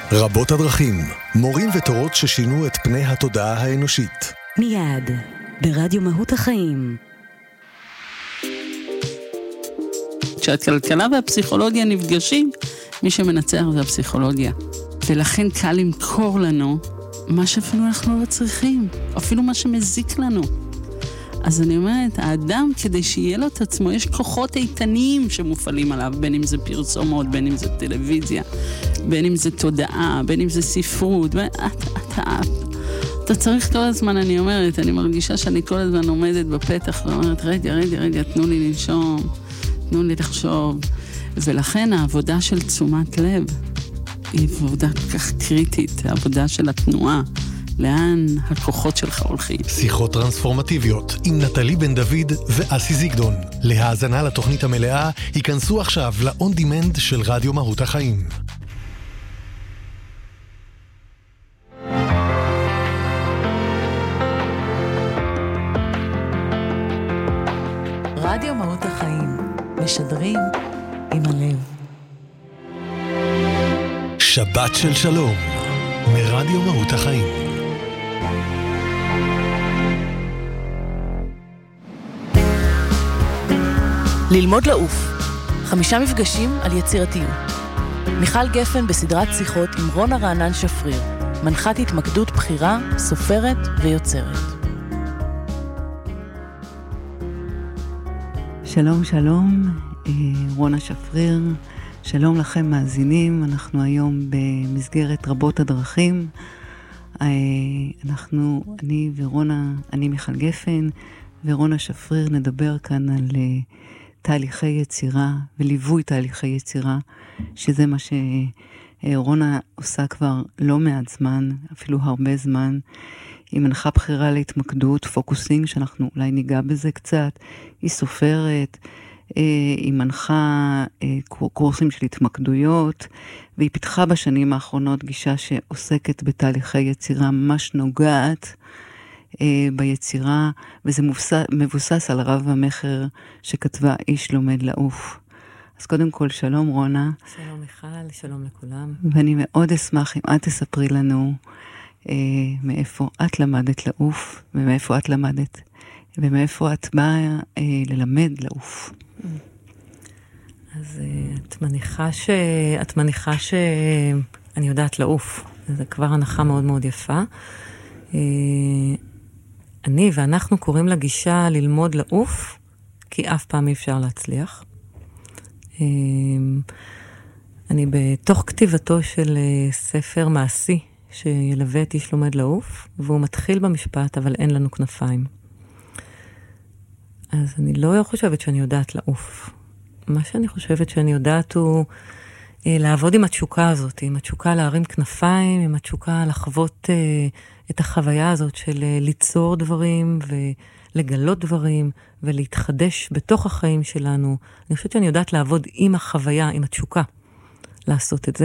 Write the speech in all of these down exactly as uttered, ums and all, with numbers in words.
רבות הדרכים, מורים ותורות ששינו את פני התודעה האנושית. מיד, ברדיו מהות החיים. כשהכלכלה והפסיכולוגיה נפגשים, מי שמנצח זה הפסיכולוגיה. ולכן קל למכור לנו מה שאפילו אנחנו לא צריכים, אפילו מה שמזיק לנו. אז אני אומרת, האדם, כדי שיהיה לו את עצמו, יש כוחות איתניים שמופעלים עליו, בין אם זה פרסומות, בין אם זה טלוויזיה, בין אם זה תודעה, בין אם זה ספרות. אתה, אתה, אתה צריך כל הזמן, אני אומרת, אני מרגישה שאני כל הזמן עומדת בפתח ואומרת, רגע, רגע, רגע, תנו לי לנשום, תנו לי לחשוב. ולכן העבודה של תשומת לב היא עבודה כל כך קריטית, העבודה של התנועה. לאן הכוחות שלך הולכים. שיחות טרנספורמטיביות עם נטלי בן דוד ואסי זיגדון. להאזנה לתוכנית המלאה, היכנסו עכשיו ל-on demand של רדיו מהות החיים. רדיו מהות החיים, משדרים עם הלב. שבת של שלום, מרדיו מהות החיים. ללמוד לעוף, חמישה מפגשים על יצירתיות. מיכל גפן בסדרת שיחות עם רונה רענן שפריר, מנחת התמקדות בחירה, סופרת ויוצרת. שלום שלום, רונה שפריר, שלום לכם מאזינים. אנחנו היום במסגרת רבות הדרכים. אנחנו, אני ורונה, אני מיכל גפן ורונה שפריר, נדבר כאן על תהליכי יצירה וליווי תהליכי יצירה, שזה מה שרונה עושה כבר לא מעט זמן, אפילו הרבה זמן. היא מנחה בחירה להתמקדות, פוקוסינג, שאנחנו אולי ניגע בזה קצת. היא סופרת, היא מנחה קורסים של התמקדויות, והיא פיתחה בשנים האחרונות גישה שעוסקת בתהליכי יצירה ממש נוגעת ביצירה, וזה מבוסס, מבוסס על רב המחר שכתבה איש לומד לעוף. אז קודם כל, שלום רונה. שלום מיכל, שלום לכולם. ואני מאוד אשמח אם את תספרי לנו אה, מאיפה את למדת לעוף, ומאיפה את למדת, ומאיפה את באה אה, ללמד לעוף. אז אה, את מניחה ש... את מניחה שאני יודעת לעוף. זה כבר הנחה מאוד מאוד יפה. אה, אני ואנחנו קוראים לגישה ללמוד לעוף, כי אף פעם אי אפשר להצליח. אני בתוך כתיבתו של ספר מעשי, שילווה את איש לומד לעוף, והוא מתחיל במשפט, אבל אין לנו כנפיים. אז אני לא חושבת שאני יודעת לעוף. מה שאני חושבת שאני יודעת הוא לעבוד עם התשוקה הזאת, עם התשוקה להרים כנפיים, עם התשוקה לחוות את החוויה הזאת של ליצור דברים ולגלות דברים ולהתחדש בתוך החיים שלנו. אני חושבת שאני יודעת לעבוד עם החוויה, עם התשוקה, לעשות את זה.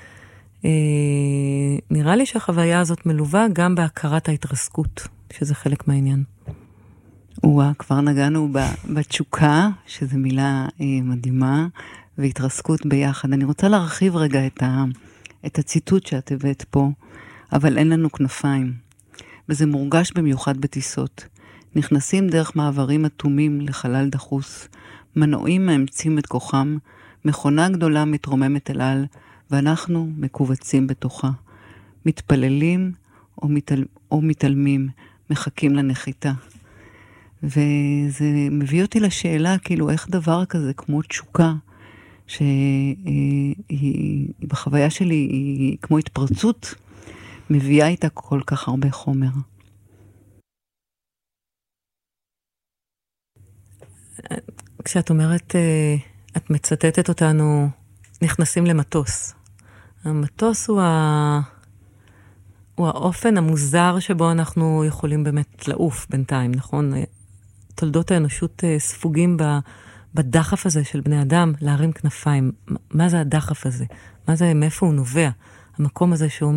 נראה לי שהחוויה הזאת מלווה גם בהכרת ההתרסקות, שזה חלק מהעניין. וואה, כבר נגענו בתשוקה, שזו מילה מדהימה, והתרסקות ביחד. אני רוצה להרחיב רגע את, ה, את הציטוט שאת הבאת פה, אבל אין לנו כנפיים. וזה מורגש במיוחד בטיסות. נכנסים דרך מעברים אטומים לחלל דחוס, מנועים מאמצים את כוחם, מכונה גדולה מתרוממת אל על, ואנחנו מקובצים בתוכה. מתפללים או, מתעל... או מתעלמים, מחכים לנחיתה. וזה מביא אותי לשאלה, כאילו, איך דבר כזה כמו תשוקה, שהיא בחוויה שלי היא כמו התפרצות, מביאה איתה כל כך הרבה חומר. כשאת אומרת, את מצטטת אותנו, נכנסים למטוס. המטוס הוא, ה... הוא האופן המוזר שבו אנחנו יכולים באמת לעוף בינתיים, נכון? תולדות האנושות ספוגים בדחף הזה של בני אדם להרים כנפיים. מה זה הדחף הזה? מה זה, מאיפה הוא נובע? המקום הזה שאומר